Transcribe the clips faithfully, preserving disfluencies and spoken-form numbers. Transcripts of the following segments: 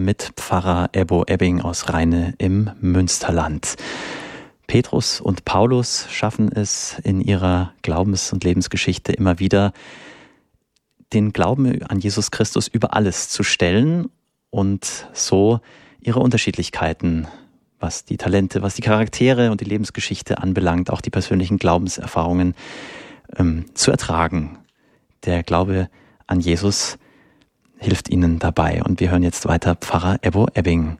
mit Pfarrer Ebbo Ebbing aus Rheine im Münsterland. Petrus und Paulus schaffen es in ihrer Glaubens- und Lebensgeschichte immer wieder, den Glauben an Jesus Christus über alles zu stellen und so ihre Unterschiedlichkeiten, was die Talente, was die Charaktere und die Lebensgeschichte anbelangt, auch die persönlichen Glaubenserfahrungen ähm, zu ertragen. Der Glaube an Jesus hilft ihnen dabei. Und wir hören jetzt weiter Pfarrer Ebbo Ebbing.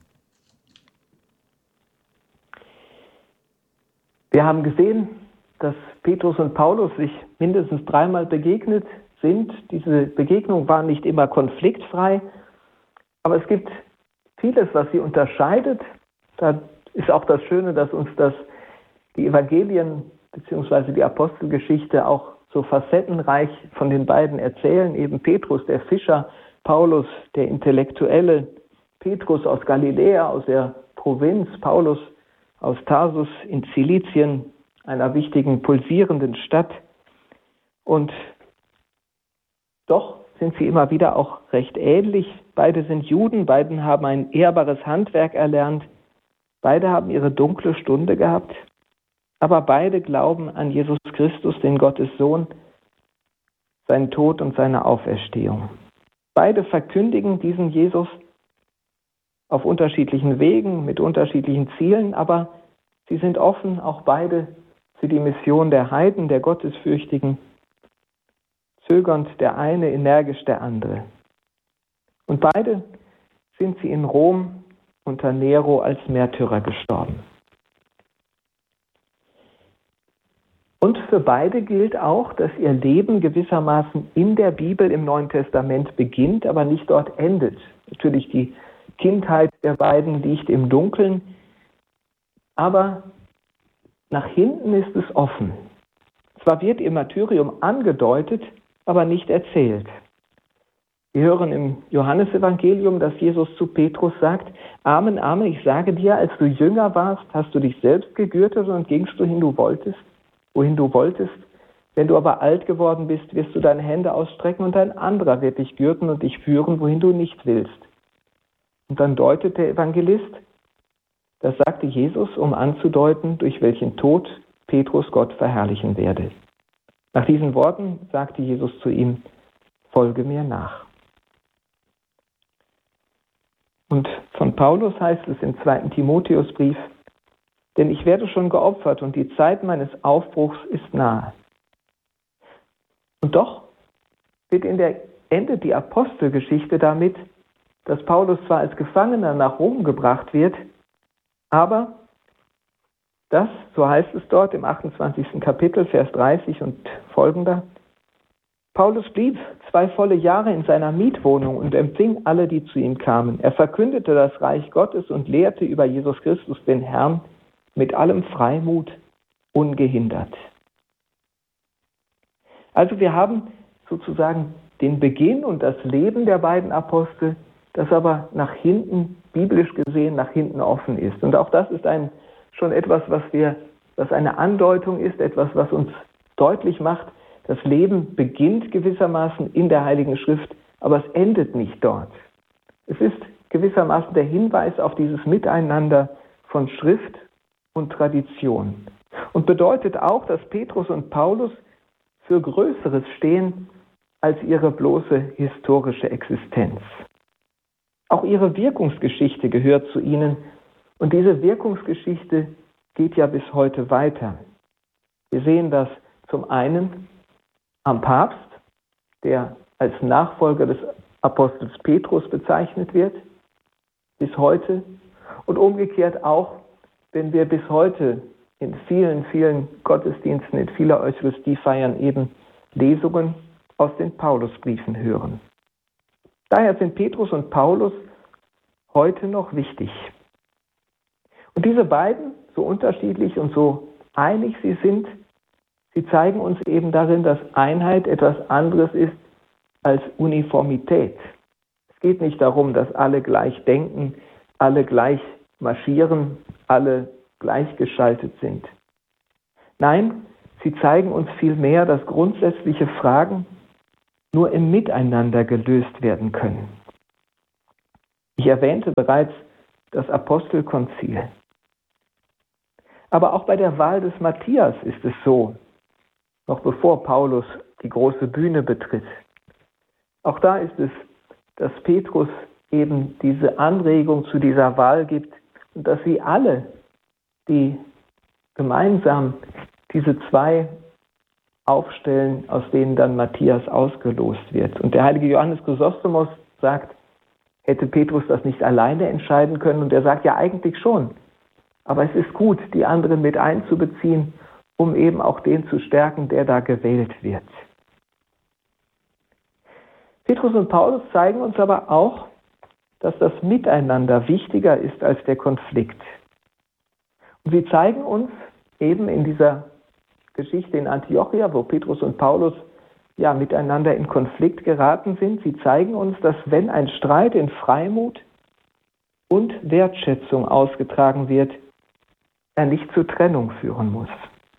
Wir haben gesehen, dass Petrus und Paulus sich mindestens dreimal begegnet sind. Diese Begegnungen waren nicht immer konfliktfrei, aber es gibt vieles, was sie unterscheidet. Da ist auch das Schöne, dass uns das die Evangelien bzw. die Apostelgeschichte auch so facettenreich von den beiden erzählen. Eben Petrus, der Fischer, Paulus, der Intellektuelle, Petrus aus Galiläa, aus der Provinz, Paulus aus Tarsus in Zilizien, einer wichtigen, pulsierenden Stadt. Und doch sind sie immer wieder auch recht ähnlich. Beide sind Juden, beide haben ein ehrbares Handwerk erlernt, beide haben ihre dunkle Stunde gehabt, aber beide glauben an Jesus Christus, den Gottes Sohn, seinen Tod und seine Auferstehung. Beide verkündigen diesen Jesus auf unterschiedlichen Wegen, mit unterschiedlichen Zielen, aber sie sind offen, auch beide, für die Mission der Heiden, der Gottesfürchtigen, zögernd der eine, energisch der andere. Und beide sind sie in Rom unter Nero als Märtyrer gestorben. Und für beide gilt auch, dass ihr Leben gewissermaßen in der Bibel im Neuen Testament beginnt, aber nicht dort endet. Natürlich die Kindheit der beiden liegt im Dunkeln, aber nach hinten ist es offen. Zwar wird ihr Martyrium angedeutet, aber nicht erzählt. Wir hören im Johannesevangelium, dass Jesus zu Petrus sagt: Amen, Amen, ich sage dir, als du jünger warst, hast du dich selbst gegürtet und gingst du hin, du wolltest, wohin du wolltest. Wenn du aber alt geworden bist, wirst du deine Hände ausstrecken und ein anderer wird dich gürten und dich führen, wohin du nicht willst. Und dann deutet der Evangelist, das sagte Jesus, um anzudeuten, durch welchen Tod Petrus Gott verherrlichen werde. Nach diesen Worten sagte Jesus zu ihm: Folge mir nach. Und von Paulus heißt es im zweiten Timotheusbrief: Denn ich werde schon geopfert und die Zeit meines Aufbruchs ist nahe. Und doch wird in der endet die Apostelgeschichte damit, dass Paulus zwar als Gefangener nach Rom gebracht wird, aber das, so heißt es dort im achtundzwanzigsten Kapitel, Vers dreißig und folgender, Paulus blieb zwei volle Jahre in seiner Mietwohnung und empfing alle, die zu ihm kamen. Er verkündete das Reich Gottes und lehrte über Jesus Christus, den Herrn, mit allem Freimut, ungehindert. Also wir haben sozusagen den Beginn und das Leben der beiden Apostel, das aber nach hinten, biblisch gesehen, nach hinten offen ist. Und auch das ist ein, schon etwas, was wir, was eine Andeutung ist, etwas, was uns deutlich macht, das Leben beginnt gewissermaßen in der Heiligen Schrift, aber es endet nicht dort. Es ist gewissermaßen der Hinweis auf dieses Miteinander von Schrift und Tradition. Und bedeutet auch, dass Petrus und Paulus für Größeres stehen als ihre bloße historische Existenz. Auch ihre Wirkungsgeschichte gehört zu ihnen und diese Wirkungsgeschichte geht ja bis heute weiter. Wir sehen das zum einen am Papst, der als Nachfolger des Apostels Petrus bezeichnet wird, bis heute, und umgekehrt auch, wenn wir bis heute in vielen, vielen Gottesdiensten, in vieler Eucharistie feiern, eben Lesungen aus den Paulusbriefen hören. Daher sind Petrus und Paulus heute noch wichtig. Und diese beiden, so unterschiedlich und so einig sie sind, sie zeigen uns eben darin, dass Einheit etwas anderes ist als Uniformität. Es geht nicht darum, dass alle gleich denken, alle gleich marschieren, alle gleichgeschaltet sind. Nein, sie zeigen uns vielmehr, dass grundsätzliche Fragen nur im Miteinander gelöst werden können. Ich erwähnte bereits das Apostelkonzil. Aber auch bei der Wahl des Matthias ist es so, noch bevor Paulus die große Bühne betritt. Auch da ist es, dass Petrus eben diese Anregung zu dieser Wahl gibt und dass sie alle, die gemeinsam diese zwei aufstellen, aus denen dann Matthias ausgelost wird. Und der heilige Johannes Chrysostomos sagt, hätte Petrus das nicht alleine entscheiden können? Und er sagt ja eigentlich schon. Aber es ist gut, die anderen mit einzubeziehen, um eben auch den zu stärken, der da gewählt wird. Petrus und Paulus zeigen uns aber auch, dass das Miteinander wichtiger ist als der Konflikt. Und sie zeigen uns eben in dieser Geschichte in Antiochia, wo Petrus und Paulus ja miteinander in Konflikt geraten sind, sie zeigen uns, dass wenn ein Streit in Freimut und Wertschätzung ausgetragen wird, er nicht zur Trennung führen muss.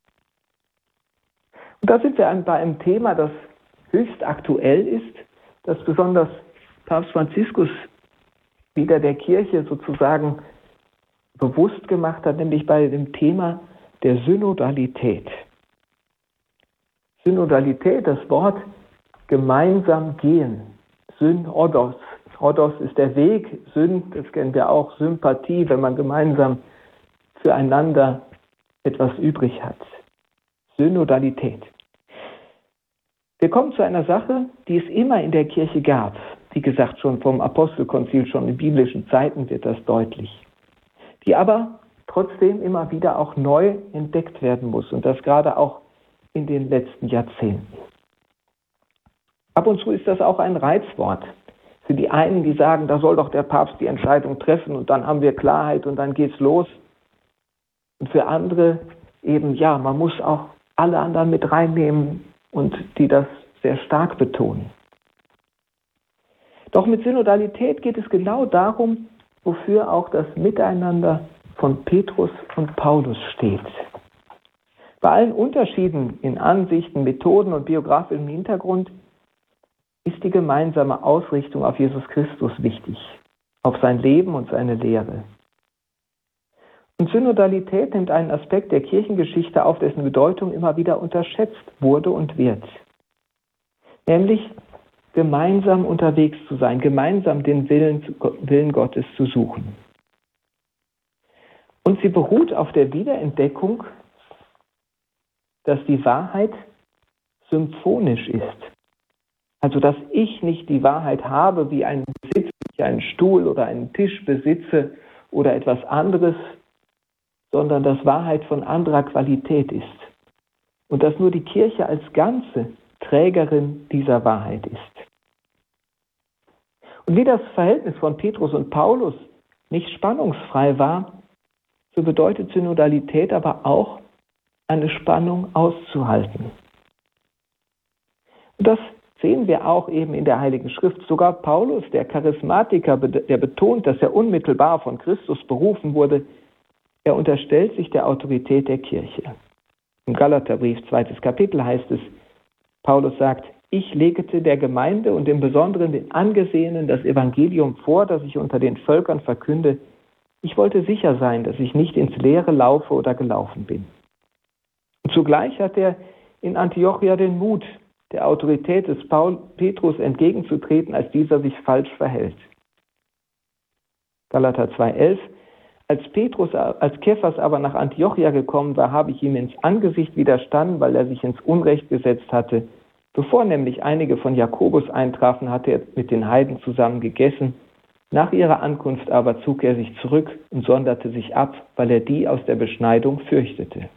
Und da sind wir bei einem Thema, das höchst aktuell ist, das besonders Papst Franziskus wieder der Kirche sozusagen bewusst gemacht hat, nämlich bei dem Thema der Synodalität. Synodalität, das Wort gemeinsam gehen, Synodos. Odos ist der Weg, Syn, das kennen wir auch, Sympathie, wenn man gemeinsam füreinander etwas übrig hat. Synodalität. Wir kommen zu einer Sache, die es immer in der Kirche gab. Wie gesagt, schon vom Apostelkonzil, schon in biblischen Zeiten wird das deutlich. Die aber trotzdem immer wieder auch neu entdeckt werden muss. Und das gerade auch in den letzten Jahrzehnten. Ab und zu ist das auch ein Reizwort. Für die einen, die sagen, da soll doch der Papst die Entscheidung treffen und dann haben wir Klarheit und dann geht's los. Und für andere eben, ja, man muss auch alle anderen mit reinnehmen und die das sehr stark betonen. Doch mit Synodalität geht es genau darum, wofür auch das Miteinander von Petrus und Paulus steht. Bei allen Unterschieden in Ansichten, Methoden und biografischem Hintergrund ist die gemeinsame Ausrichtung auf Jesus Christus wichtig, auf sein Leben und seine Lehre. Und Synodalität nimmt einen Aspekt der Kirchengeschichte auf, dessen Bedeutung immer wieder unterschätzt wurde und wird. Nämlich gemeinsam unterwegs zu sein, gemeinsam den Willen, Willen Gottes zu suchen. Und sie beruht auf der Wiederentdeckung, dass die Wahrheit symphonisch ist. Also, dass ich nicht die Wahrheit habe, wie ein Besitz, wie einen Stuhl oder einen Tisch besitze oder etwas anderes, sondern dass Wahrheit von anderer Qualität ist. Und dass nur die Kirche als Ganze Trägerin dieser Wahrheit ist. Und wie das Verhältnis von Petrus und Paulus nicht spannungsfrei war, so bedeutet Synodalität aber auch, eine Spannung auszuhalten. Und das sehen wir auch eben in der Heiligen Schrift. Sogar Paulus, der Charismatiker, der betont, dass er unmittelbar von Christus berufen wurde, er unterstellt sich der Autorität der Kirche. Im Galaterbrief, zweites Kapitel, heißt es, Paulus sagt, ich legte der Gemeinde und im Besonderen den Angesehenen das Evangelium vor, das ich unter den Völkern verkünde. Ich wollte sicher sein, dass ich nicht ins Leere laufe oder gelaufen bin. Und zugleich hat er in Antiochia den Mut, der Autorität des Paul, Petrus entgegenzutreten, als dieser sich falsch verhält. Galater zwei elf, als Petrus, als Kephas aber nach Antiochia gekommen war, habe ich ihm ins Angesicht widerstanden, weil er sich ins Unrecht gesetzt hatte. Bevor nämlich einige von Jakobus eintrafen, hatte er mit den Heiden zusammen gegessen. Nach ihrer Ankunft aber zog er sich zurück und sonderte sich ab, weil er die aus der Beschneidung fürchtete.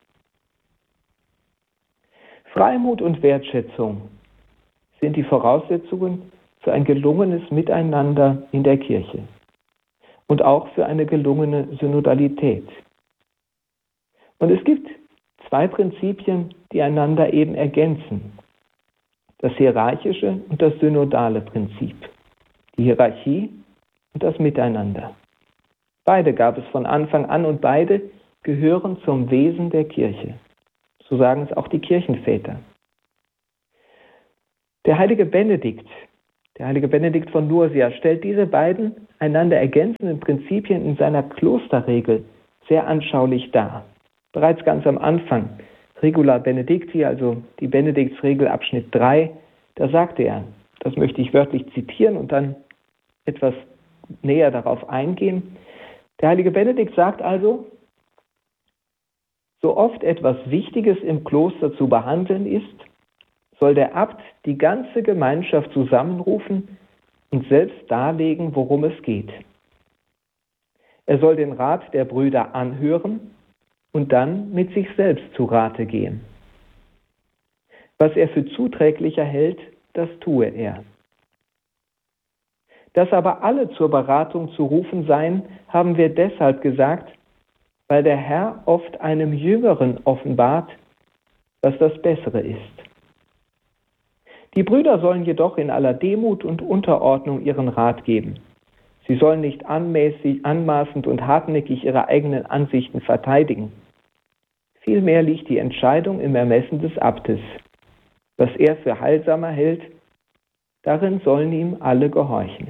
Freimut und Wertschätzung sind die Voraussetzungen für ein gelungenes Miteinander in der Kirche und auch für eine gelungene Synodalität. Und es gibt zwei Prinzipien, die einander eben ergänzen. Das hierarchische und das synodale Prinzip. Die Hierarchie und das Miteinander. Beide gab es von Anfang an und beide gehören zum Wesen der Kirche. So sagen es auch die Kirchenväter. Der heilige Benedikt, der heilige Benedikt von Nursia, stellt diese beiden einander ergänzenden Prinzipien in seiner Klosterregel sehr anschaulich dar. Bereits ganz am Anfang, Regula Benedicti, also die Benediktsregel Abschnitt drei, da sagte er, das möchte ich wörtlich zitieren und dann etwas näher darauf eingehen. Der heilige Benedikt sagt also, so oft etwas Wichtiges im Kloster zu behandeln ist, soll der Abt die ganze Gemeinschaft zusammenrufen und selbst darlegen, worum es geht. Er soll den Rat der Brüder anhören und dann mit sich selbst zu Rate gehen. Was er für zuträglicher hält, das tue er. Dass aber alle zur Beratung zu rufen seien, haben wir deshalb gesagt, weil der Herr oft einem Jüngeren offenbart, was das Bessere ist. Die Brüder sollen jedoch in aller Demut und Unterordnung ihren Rat geben. Sie sollen nicht anmäßig, anmaßend und hartnäckig ihre eigenen Ansichten verteidigen. Vielmehr liegt die Entscheidung im Ermessen des Abtes. Was er für heilsamer hält, darin sollen ihm alle gehorchen.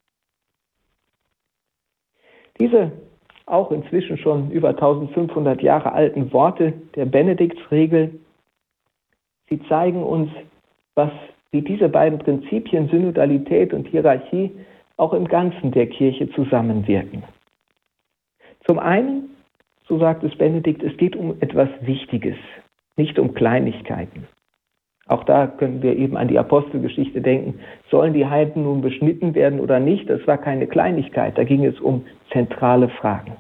Diese auch inzwischen schon über eintausendfünfhundert Jahre alten Worte der Benediktsregel, sie zeigen uns, was, wie diese beiden Prinzipien Synodalität und Hierarchie auch im Ganzen der Kirche zusammenwirken. Zum einen, so sagt es Benedikt, es geht um etwas Wichtiges, nicht um Kleinigkeiten. Auch da können wir eben an die Apostelgeschichte denken. Sollen die Heiden nun beschnitten werden oder nicht? Das war keine Kleinigkeit, da ging es um zentrale Fragen.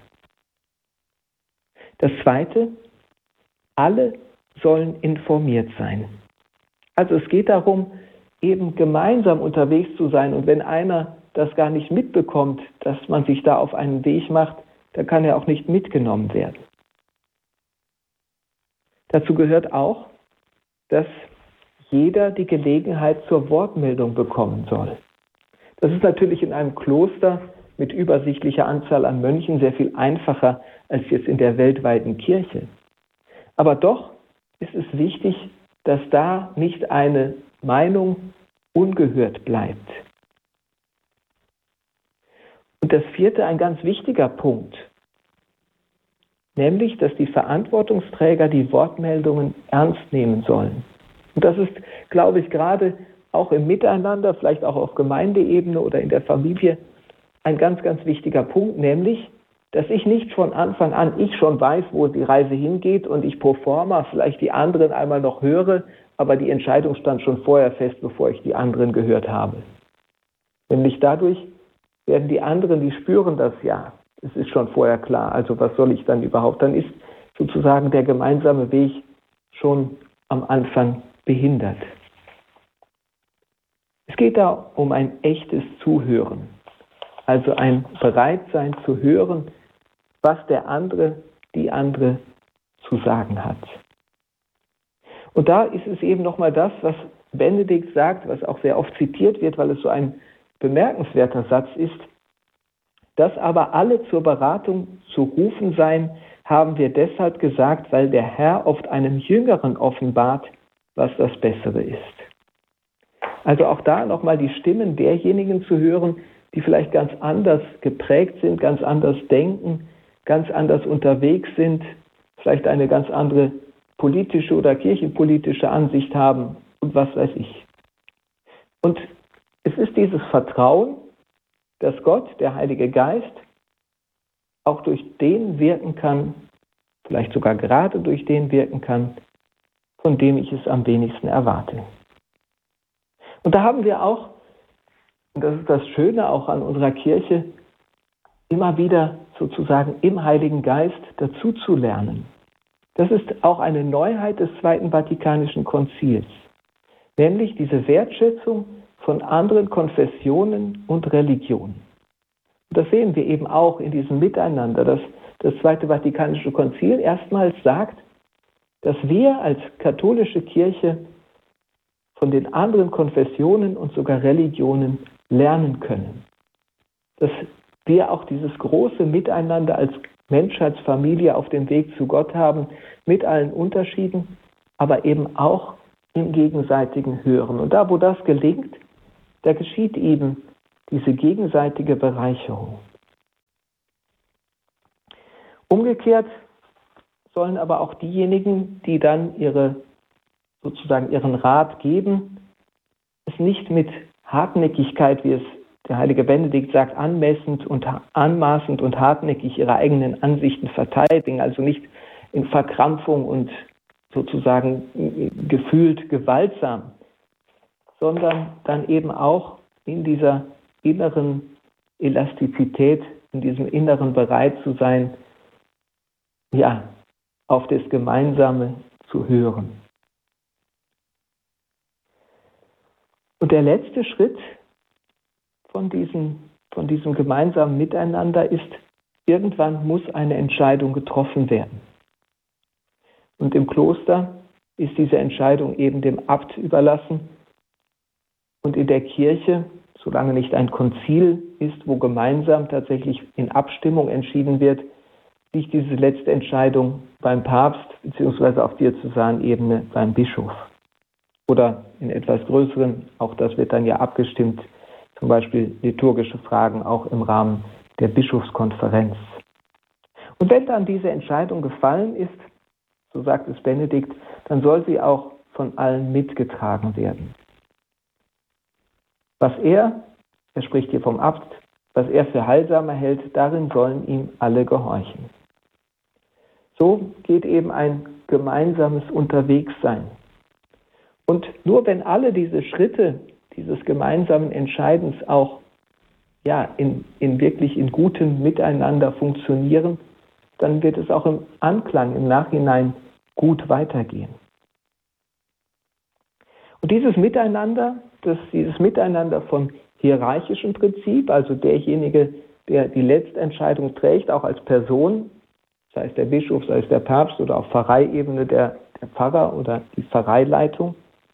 Das Zweite, alle sollen informiert sein. Also es geht darum, eben gemeinsam unterwegs zu sein. Und wenn einer das gar nicht mitbekommt, dass man sich da auf einen Weg macht, dann kann er auch nicht mitgenommen werden. Dazu gehört auch, dass jeder die Gelegenheit zur Wortmeldung bekommen soll. Das ist natürlich in einem Kloster mit übersichtlicher Anzahl an Mönchen sehr viel einfacher als jetzt in der weltweiten Kirche. Aber doch ist es wichtig, dass da nicht eine Meinung ungehört bleibt. Und das vierte, ein ganz wichtiger Punkt, nämlich, dass die Verantwortungsträger die Wortmeldungen ernst nehmen sollen. Und das ist, glaube ich, gerade auch im Miteinander, vielleicht auch auf Gemeindeebene oder in der Familie, ein ganz, ganz wichtiger Punkt, nämlich, dass ich nicht von Anfang an, ich schon weiß, wo die Reise hingeht und ich pro forma vielleicht die anderen einmal noch höre, aber die Entscheidung stand schon vorher fest, bevor ich die anderen gehört habe. Nämlich dadurch werden die anderen, die spüren das ja, es ist schon vorher klar, also was soll ich dann überhaupt, dann ist sozusagen der gemeinsame Weg schon am Anfang behindert. Es geht da um ein echtes Zuhören, also ein Bereitsein zu hören, was der andere, die andere zu sagen hat. Und da ist es eben nochmal das, was Benedikt sagt, was auch sehr oft zitiert wird, weil es so ein bemerkenswerter Satz ist, dass aber alle zur Beratung zu rufen seien, haben wir deshalb gesagt, weil der Herr oft einem Jüngeren offenbart, was das Bessere ist. Also auch da nochmal die Stimmen derjenigen zu hören, die vielleicht ganz anders geprägt sind, ganz anders denken, ganz anders unterwegs sind, vielleicht eine ganz andere politische oder kirchenpolitische Ansicht haben und was weiß ich. Und es ist dieses Vertrauen, dass Gott, der Heilige Geist, auch durch den wirken kann, vielleicht sogar gerade durch den wirken kann, von dem ich es am wenigsten erwarte. Und da haben wir auch, und das ist das Schöne auch an unserer Kirche, immer wieder sozusagen im Heiligen Geist dazu zu lernen. Das ist auch eine Neuheit des Zweiten Vatikanischen Konzils, nämlich diese Wertschätzung von anderen Konfessionen und Religionen. Und das sehen wir eben auch in diesem Miteinander, dass das Zweite Vatikanische Konzil erstmals sagt, dass wir als katholische Kirche von den anderen Konfessionen und sogar Religionen lernen können. Dass wir auch dieses große Miteinander als Menschheitsfamilie auf dem Weg zu Gott haben, mit allen Unterschieden, aber eben auch im gegenseitigen Hören. Und da, wo das gelingt, da geschieht eben diese gegenseitige Bereicherung. Umgekehrt sollen aber auch diejenigen, die dann ihre, sozusagen ihren Rat geben, es nicht mit Hartnäckigkeit, wie es der heilige Benedikt sagt, anmessend und anmaßend und hartnäckig ihre eigenen Ansichten verteidigen, also nicht in Verkrampfung und sozusagen gefühlt gewaltsam, sondern dann eben auch in dieser inneren Elastizität, in diesem inneren bereit zu sein, ja, auf das Gemeinsame zu hören. Und der letzte Schritt von diesem, von diesem gemeinsamen Miteinander ist, irgendwann muss eine Entscheidung getroffen werden. Und im Kloster ist diese Entscheidung eben dem Abt überlassen. Und in der Kirche, solange nicht ein Konzil ist, wo gemeinsam tatsächlich in Abstimmung entschieden wird, liegt diese letzte Entscheidung beim Papst beziehungsweise auf Diözesanebene beim Bischof. Oder in etwas größeren, auch das wird dann ja abgestimmt, zum Beispiel liturgische Fragen auch im Rahmen der Bischofskonferenz. Und wenn dann diese Entscheidung gefallen ist, so sagt es Benedikt, dann soll sie auch von allen mitgetragen werden. Was er, er spricht hier vom Abt, was er für heilsamer hält, darin sollen ihm alle gehorchen. So geht eben ein gemeinsames Unterwegssein. Und nur wenn alle diese Schritte dieses gemeinsamen Entscheidens auch ja, in, in wirklich in gutem Miteinander funktionieren, dann wird es auch im Anklang, im Nachhinein gut weitergehen. Und dieses Miteinander, das, dieses Miteinander vom hierarchischen Prinzip, also derjenige, der die letzte Entscheidung trägt, auch als Person, sei es der Bischof, sei es der Papst oder auf Pfarreiebene der, der Pfarrer oder die Pfarreileitung.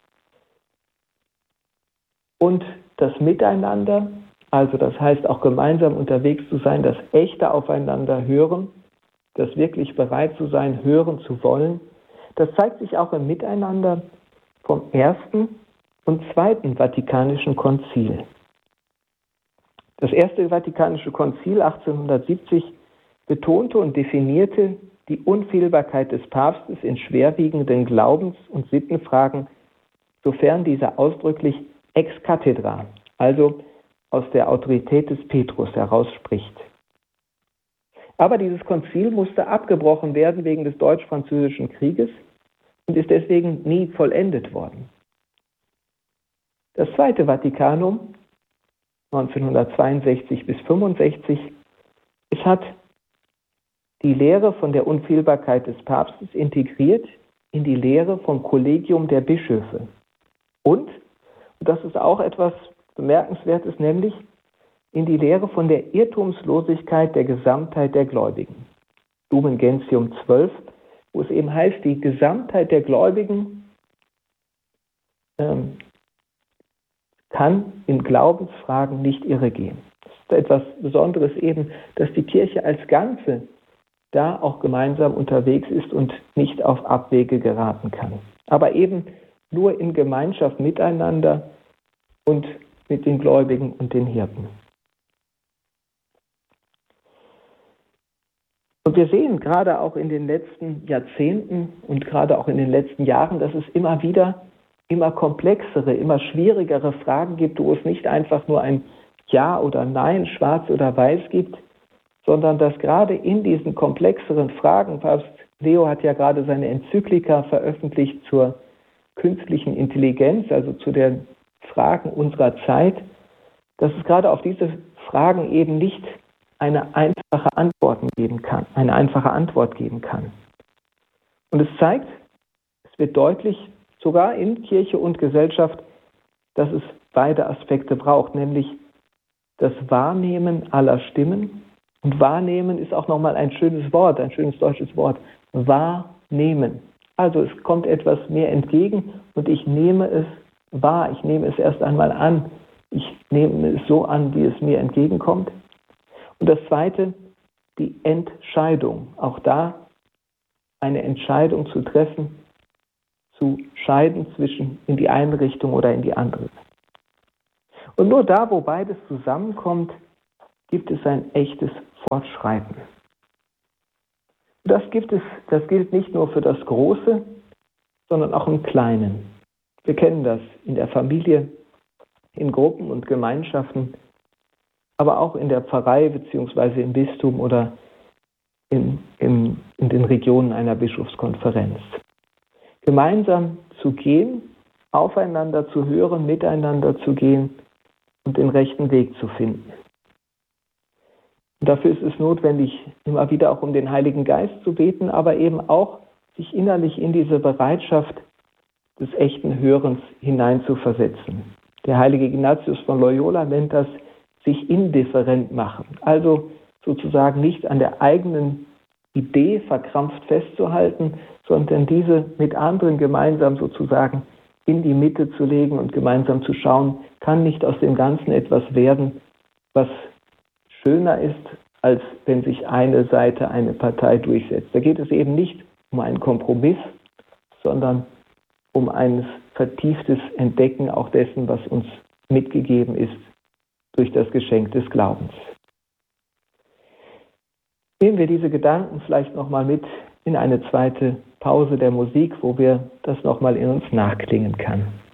Und das Miteinander, also das heißt auch gemeinsam unterwegs zu sein, das echte Aufeinander hören, das wirklich bereit zu sein, hören zu wollen, das zeigt sich auch im Miteinander vom ersten und zweiten Vatikanischen Konzil. Das erste Vatikanische Konzil achtzehnhundertsiebzig betonte und definierte die Unfehlbarkeit des Papstes in schwerwiegenden Glaubens- und Sittenfragen, sofern dieser ausdrücklich ex cathedra, also aus der Autorität des Petrus herausspricht. Aber dieses Konzil musste abgebrochen werden wegen des Deutsch-Französischen Krieges und ist deswegen nie vollendet worden. Das Zweite Vatikanum, neunzehnhundertzweiundsechzig bis fünfundsechzig, es hat die Lehre von der Unfehlbarkeit des Papstes integriert in die Lehre vom Kollegium der Bischöfe. Und, und das ist auch etwas Bemerkenswertes, nämlich in die Lehre von der Irrtumslosigkeit der Gesamtheit der Gläubigen. Lumen Gentium zwölf, wo es eben heißt, die Gesamtheit der Gläubigen ähm, kann in Glaubensfragen nicht irregehen. Das ist etwas Besonderes eben, dass die Kirche als Ganze da auch gemeinsam unterwegs ist und nicht auf Abwege geraten kann. Aber eben nur in Gemeinschaft miteinander und mit den Gläubigen und den Hirten. Und wir sehen gerade auch in den letzten Jahrzehnten und gerade auch in den letzten Jahren, dass es immer wieder immer komplexere, immer schwierigere Fragen gibt, wo es nicht einfach nur ein Ja oder Nein, Schwarz oder Weiß gibt, sondern dass gerade in diesen komplexeren Fragen, Papst Leo hat ja gerade seine Enzyklika veröffentlicht zur künstlichen Intelligenz, also zu den Fragen unserer Zeit, dass es gerade auf diese Fragen eben nicht eine einfache Antwort geben kann, eine einfache Antwort geben kann. Und es zeigt, es wird deutlich, sogar in Kirche und Gesellschaft, dass es beide Aspekte braucht, nämlich das Wahrnehmen aller Stimmen. Und wahrnehmen ist auch nochmal ein schönes Wort, ein schönes deutsches Wort. Wahrnehmen. Also es kommt etwas mir entgegen und ich nehme es wahr. Ich nehme es erst einmal an. Ich nehme es so an, wie es mir entgegenkommt. Und das Zweite, die Entscheidung. Auch da eine Entscheidung zu treffen, zu scheiden zwischen in die eine Richtung oder in die andere. Und nur da, wo beides zusammenkommt, gibt es ein echtes Fortschreiten. Das gibt es, das gilt nicht nur für das Große, sondern auch im Kleinen. Wir kennen das in der Familie, in Gruppen und Gemeinschaften, aber auch in der Pfarrei bzw. im Bistum oder in, in, in den Regionen einer Bischofskonferenz. Gemeinsam zu gehen, aufeinander zu hören, miteinander zu gehen und den rechten Weg zu finden. Und dafür ist es notwendig, immer wieder auch um den Heiligen Geist zu beten, aber eben auch sich innerlich in diese Bereitschaft des echten Hörens hineinzuversetzen. Der heilige Ignatius von Loyola nennt das sich indifferent machen, also sozusagen nicht an der eigenen Idee verkrampft festzuhalten, sondern diese mit anderen gemeinsam sozusagen in die Mitte zu legen und gemeinsam zu schauen, kann nicht aus dem Ganzen etwas werden, was schöner ist, als wenn sich eine Seite, eine Partei durchsetzt. Da geht es eben nicht um einen Kompromiss, sondern um ein vertieftes Entdecken auch dessen, was uns mitgegeben ist durch das Geschenk des Glaubens. Nehmen wir diese Gedanken vielleicht nochmal mit in eine zweite Pause der Musik, wo wir das nochmal in uns nachklingen kann.